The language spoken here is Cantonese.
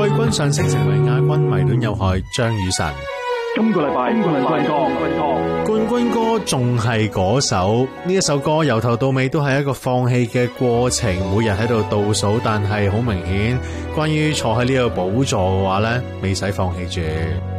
季軍上升成為亞軍，迷戀有害張雨晨。 今個禮拜冠軍歌仲係嗰首，呢一首歌由頭到尾都係一個放棄嘅過程，每日喺度倒數，但係好明顯，關於坐喺呢個寶座嘅話呢，未使放棄住。